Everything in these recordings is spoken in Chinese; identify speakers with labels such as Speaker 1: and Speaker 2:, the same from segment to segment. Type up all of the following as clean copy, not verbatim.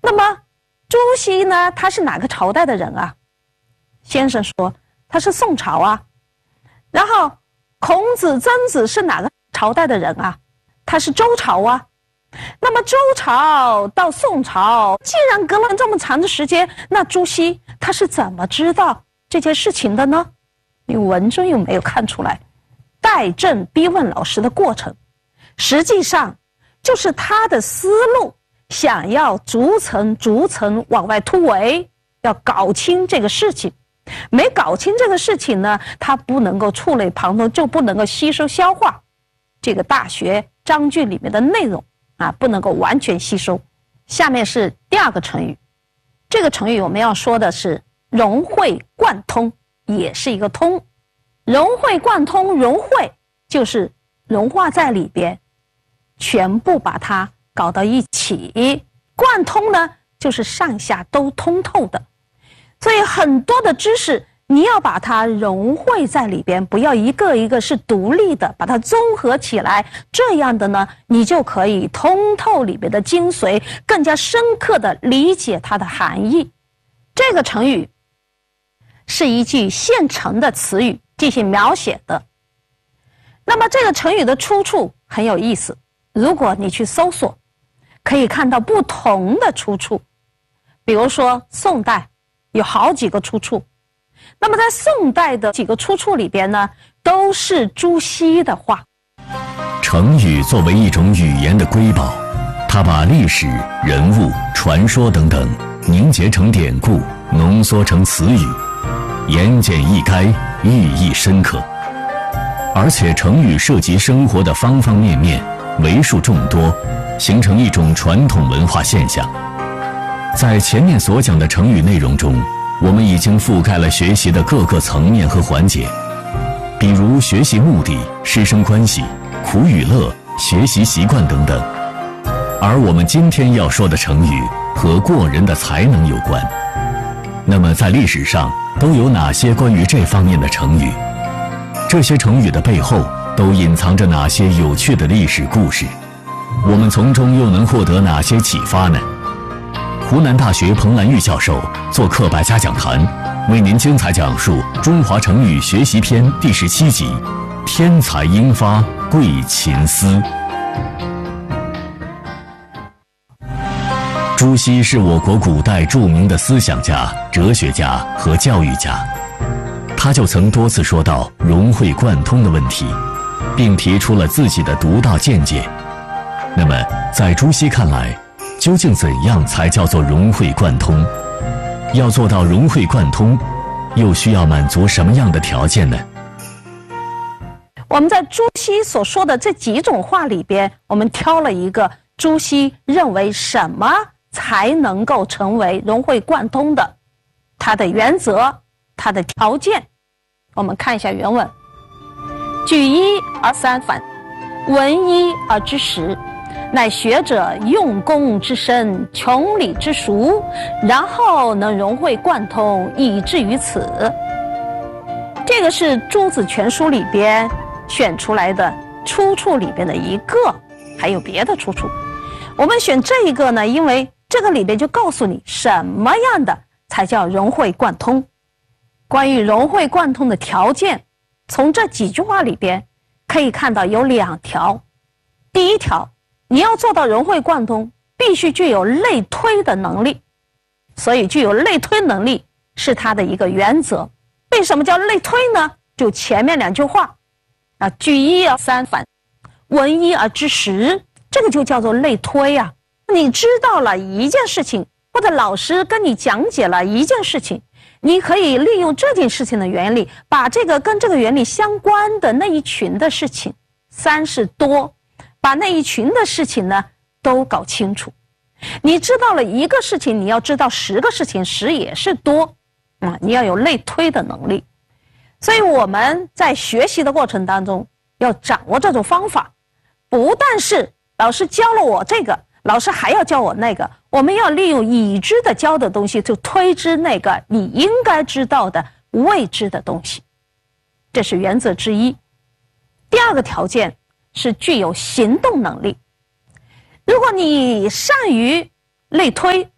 Speaker 1: 那么朱熹呢，他是哪个朝代的人啊？先生说他是宋朝啊。然后孔子、曾子是哪个朝代的人啊？他是周朝啊。那么周朝到宋朝，既然隔了这么长的时间，那朱熹他是怎么知道这件事情的呢？你文中又没有看出来代证逼问老师的过程，实际上就是他的思路想要逐层逐层往外突围，要搞清这个事情。没搞清这个事情呢，他不能够触类旁通，就不能够吸收消化这个大学章句里面的内容啊，不能够完全吸收。下面是第二个成语，这个成语我们要说的是融会贯通，也是一个通。融会贯通，融会就是融化在里边，全部把它搞到一起。贯通呢，就是上下都通透的。所以很多的知识你要把它融汇在里边，不要一个一个是独立的，把它综合起来，这样的呢，你就可以通透里边的精髓，更加深刻的理解它的含义。这个成语是一句现成的词语进行描写的。那么这个成语的出处很有意思，如果你去搜索，可以看到不同的出处。比如说宋代有好几个出处，那么在宋代的几个出处里边呢，都是朱熹的话。
Speaker 2: 成语作为一种语言的瑰宝，它把历史、人物、传说等等凝结成典故，浓缩成词语，言简意赅，寓意深刻。而且成语涉及生活的方方面面，为数众多，形成一种传统文化现象。在前面所讲的成语内容中，我们已经覆盖了学习的各个层面和环节，比如学习目的、师生关系、苦与乐、学习习惯等等。而我们今天要说的成语和过人的才能有关。那么在历史上都有哪些关于这方面的成语？这些成语的背后都隐藏着哪些有趣的历史故事？我们从中又能获得哪些启发呢？湖南大学彭兰玉教授做客百家讲坛，为您精彩讲述《中华成语学习篇》第17集《天才应发贵琴思》。朱熹是我国古代著名的思想家、哲学家和教育家，他就曾多次说到融会贯通的问题，并提出了自己的独到见解。那么，在朱熹看来，究竟怎样才叫做融会贯通？要做到融会贯通，又需要满足什么样的条件呢？
Speaker 1: 我们在朱熹所说的这几种话里边，我们挑了一个朱熹认为什么才能够成为融会贯通的，它的原则，它的条件。我们看一下原文：举一而三反，闻一而知十，乃学者用功之深，穷理之熟，然后能融会贯通，以至于此。这个是《朱子全书》里边选出来的出处里边的一个，还有别的出处。我们选这一个呢，因为这个里边就告诉你什么样的才叫融会贯通。关于融会贯通的条件，从这几句话里边可以看到有2条。第一条，你要做到融会贯通，必须具有类推的能力。所以具有类推能力是它的一个原则。为什么叫类推呢？就前面2句话啊，举一而三反，闻一而知十，这个就叫做类推啊。你知道了一件事情，或者老师跟你讲解了一件事情，你可以利用这件事情的原理，把这个跟这个原理相关的那一群的事情，三是多，把那一群的事情呢都搞清楚。你知道了一个事情，你要知道10个事情，10也是多啊，你要有类推的能力。所以我们在学习的过程当中要掌握这种方法，不但是老师教了我这个，老师还要教我那个，我们要利用已知的教的东西，就推知那个你应该知道的未知的东西，这是原则之一。第2个条件是具有行动能力。如果你善于类推，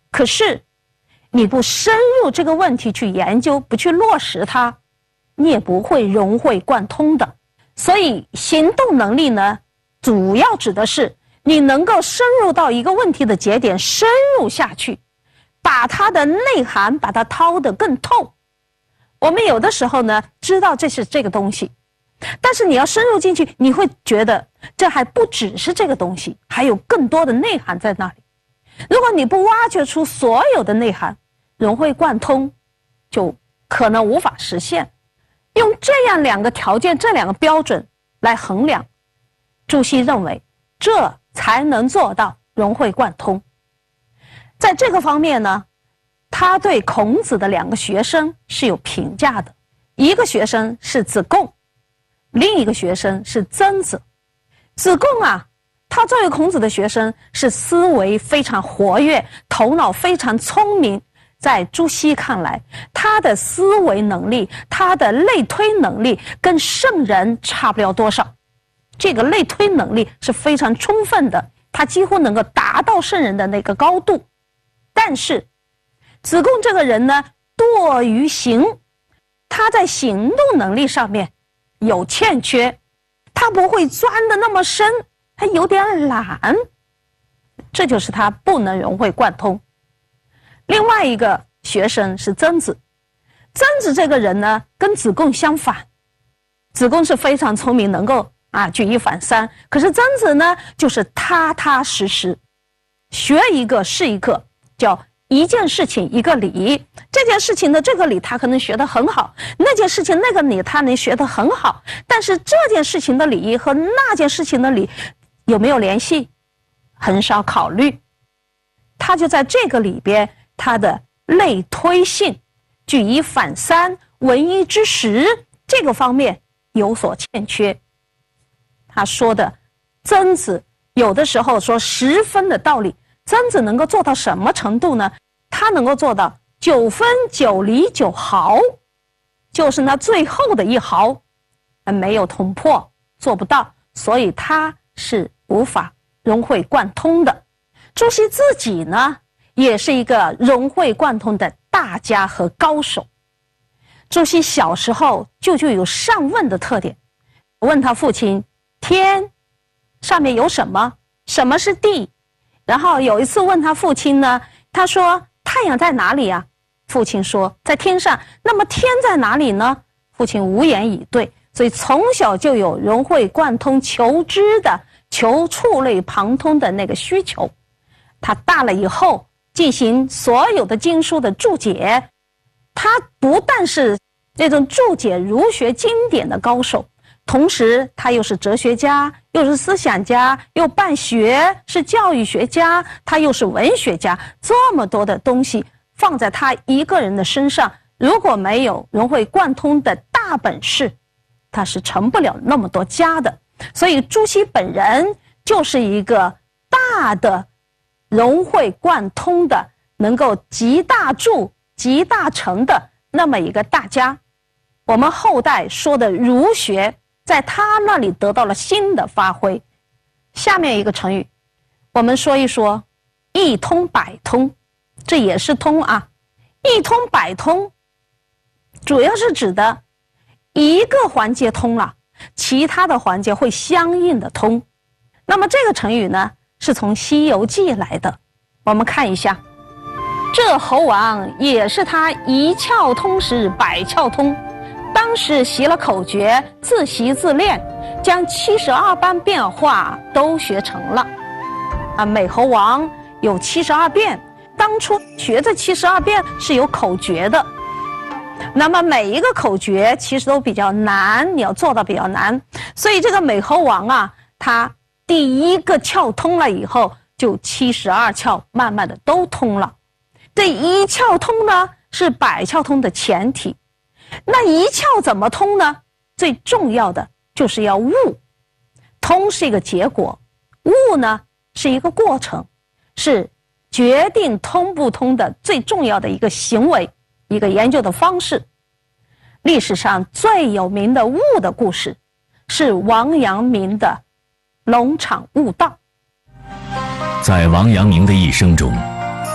Speaker 1: 可是你不深入这个问题去研究，不去落实它，你也不会融会贯通的。所以行动能力呢，主要指的是你能够深入到一个问题的节点，深入下去，把它的内涵把它掏得更透。我们有的时候呢，知道这是这个东西，但是你要深入进去，你会觉得这还不只是这个东西，还有更多的内涵在那里。如果你不挖掘出所有的内涵，融会贯通就可能无法实现。用这样两个条件，这两个标准来衡量，朱熹认为这才能做到融会贯通。在这个方面呢，他对孔子的两个学生是有评价的，一个学生是子贡，另一个学生是曾子。子贡啊，他作为孔子的学生，是思维非常活跃，头脑非常聪明。在朱熹看来，他的思维能力，他的类推能力跟圣人差不了多少。这个类推能力是非常充分的，他几乎能够达到圣人的那个高度。但是子贡这个人呢，惰于行，他在行动能力上面有欠缺，他不会钻得那么深，他有点懒，这就是他不能融会贯通。另外一个学生是曾子，曾子这个人呢，跟子贡相反，子贡是非常聪明，能够举一反三，可是曾子呢，就是踏踏实实，学一个是一个，叫一件事情一个理，这件事情的这个理他可能学得很好，那件事情那个理他能学得很好，但是这件事情的理和那件事情的理有没有联系，很少考虑。他就在这个里边，他的类推性、举一反三、闻一知十这个方面有所欠缺。他说的曾子有的时候说10分的道理，曾子能够做到什么程度呢？他能够做到9分9厘9毫，就是那最后的1毫没有捅破，做不到，所以他是无法融会贯通的。朱熹自己呢，也是一个融会贯通的大家和高手。朱熹小时候就有上问的特点，问他父亲，天上面有什么？什么是地？然后有一次问他父亲呢，他说太阳在哪里啊？父亲说在天上。那么天在哪里呢？父亲无言以对。所以从小就有融会贯通、求知的、求触类旁通的那个需求。他大了以后进行所有的经书的注解，他不但是这种注解儒学经典的高手，同时他又是哲学家，又是思想家，又办学，是教育学家，他又是文学家，这么多的东西放在他一个人的身上，如果没有融会贯通的大本事，他是成不了那么多家的。所以朱熹本人就是一个大的融会贯通的，能够集大著集大成的那么一个大家。我们后代说的儒学在他那里得到了新的发挥。下面一个成语我们说一说，一通百通，这也是通啊。一通百通主要是指的一个环节通了，其他的环节会相应的通。那么这个成语呢，是从《西游记》来的。我们看一下，这猴王也是他一窍通时百窍通，当时习了口诀，自习自练，将72般变化都学成了。美猴王有72变，当初学这72变是有口诀的。那么每一个口诀其实都比较难，你要做到比较难。所以这个美猴王啊，他第一个窍通了以后，就72窍慢慢的都通了。这一窍通呢，是百窍通的前提。那一窍怎么通呢？最重要的就是要悟。通是一个结果，悟呢是一个过程，是决定通不通的最重要的一个行为，一个研究的方式。历史上最有名的悟的故事是王阳明的龙场悟道。
Speaker 2: 在王阳明的一生中，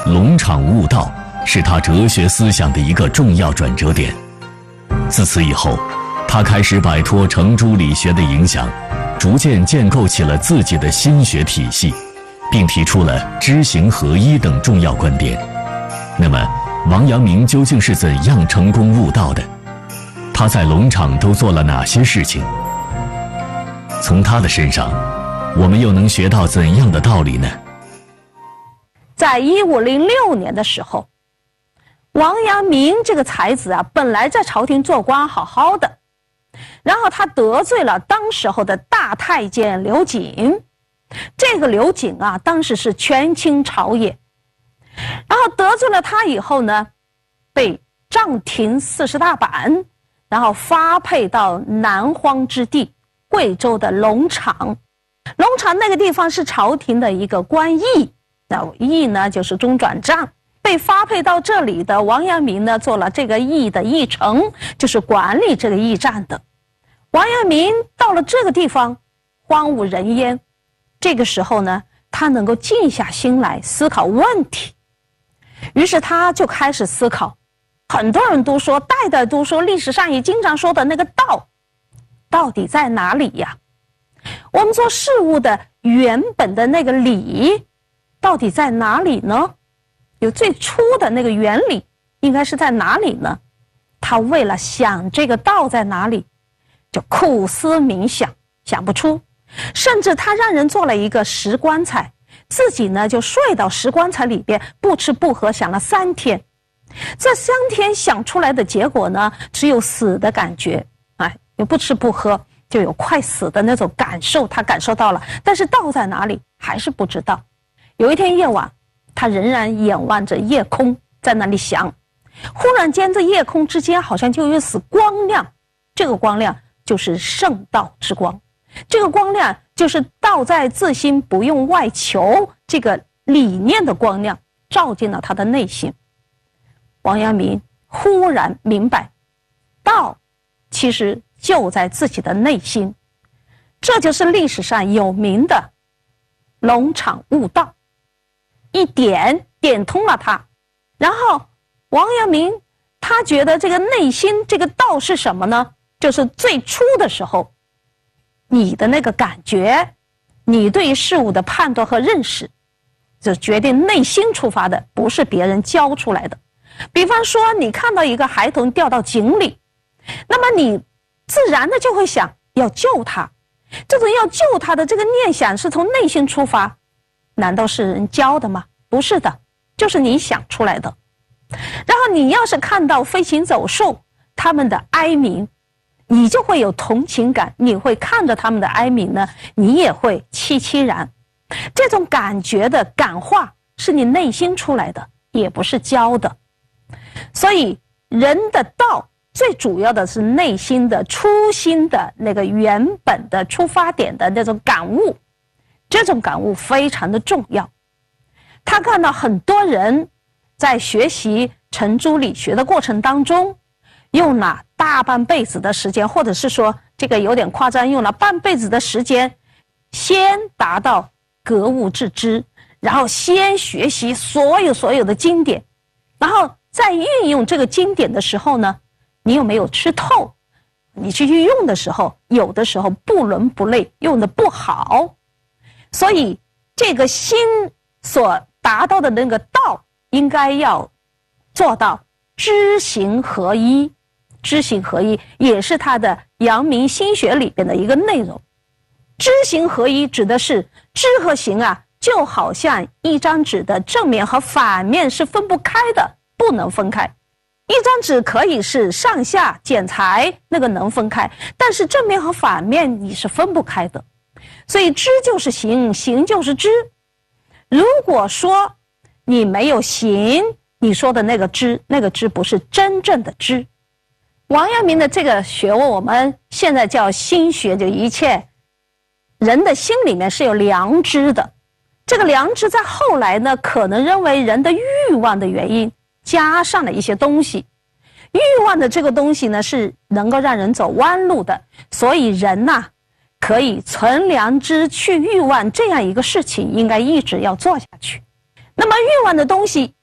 Speaker 2: 龙场悟道是他哲学思想的一个重要转折点。自此以后，他开始摆脱程朱理学的影响，逐渐建构起了自己的心学体系，并提出了知行合一等重要观点。那么，王阳明究竟是怎样成功悟道的？他在龙场都做了哪些事情？从他的身上，我们又能学到怎样的道理呢？
Speaker 1: 在1506年的时候，王阳明这个才子啊，本来在朝廷做官好好的，然后他得罪了当时候的大太监刘瑾。这个刘瑾啊，当时是权倾朝野，然后得罪了他以后呢，被杖停40大板，然后发配到南荒之地贵州的龙场。龙场那个地方是朝廷的一个官驿，那驿呢就是中转站，被发配到这里的王阳明呢做了这个驿的驿丞，就是管理这个驿站的。王阳明到了这个地方，荒无人烟，这个时候呢，他能够静下心来思考问题，于是他就开始思考。很多人都说，代代都说，历史上也经常说的那个道，到底在哪里呀？我们做事物的原本的那个理，到底在哪里呢？有最初的那个原理，应该是在哪里呢？他为了想这个道在哪里，就苦思冥想，想不出，甚至他让人做了一个石棺材，自己呢就睡到石棺材里边，不吃不喝，想了3天。这3天想出来的结果呢，只有死的感觉，有不吃不喝就有快死的那种感受，他感受到了，但是道在哪里还是不知道。有一天夜晚，他仍然眼望着夜空，在那里想，忽然间这夜空之间好像就有一丝光亮，这个光亮就是圣道之光，这个光亮就是道在自心不用外求这个理念的光亮，照进了他的内心。王阳明忽然明白，道其实就在自己的内心，这就是历史上有名的龙场悟道，一点通了他。然后王阳明他觉得这个内心这个道是什么呢？就是最初的时候，你的那个感觉，你对于事物的判断和认识，就决定内心出发的，不是别人教出来的。比方说你看到一个孩童掉到井里，那么你自然的就会想要救他，这种要救他的这个念想是从内心出发，难道是人教的吗？不是的，就是你想出来的。然后你要是看到飞禽走兽他们的哀鸣，你就会有同情感，你会看着他们的哀鸣呢，你也会凄然。这种感觉的感化是你内心出来的，也不是教的。所以人的道最主要的是内心的初心的那个原本的出发点的那种感悟，这种感悟非常的重要。他看到很多人在学习程朱理学的过程当中，用了大半辈子的时间，或者是说这个有点夸张，用了半辈子的时间，先达到格物致知，然后先学习所有的经典，然后在运用这个经典的时候呢，你有没有吃透？你去运用的时候，有的时候不伦不类，用的不好。所以这个心所达到的那个道，应该要做到知行合一。知行合一也是他的阳明心学里边的一个内容。知行合一指的是知和行啊，就好像一张纸的正面和反面是分不开的，不能分开。一张纸可以是上下剪裁，那个能分开，但是正面和反面你是分不开的。所以知就是行，行就是知。如果说你没有行，你说的那个知不是真正的知。王阳明的这个学问，我们现在叫心学，就一切人的心里面是有良知的。这个良知在后来呢，可能认为人的欲望的原因，加上了一些东西。欲望的这个东西呢，是能够让人走弯路的，所以人呐，可以存良知去欲望这样一个事情，应该一直要做下去。 那么欲望的东西